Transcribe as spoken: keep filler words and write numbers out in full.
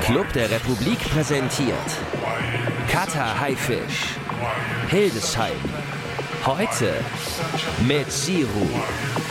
Club der Republik präsentiert Cutter Haifisch, Hildesheim. Heute mit Siru.